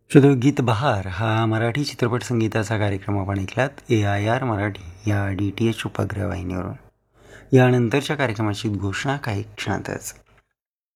श्रोते, गीत बहार हा मराठी चित्रपट संगीताचा कार्यक्रम आपण ऐकलात AIR मराठी या DTH उपग्रह वाहिनीवरून. यानंतरच्या कार्यक्रमाची घोषणा काही क्षणातच.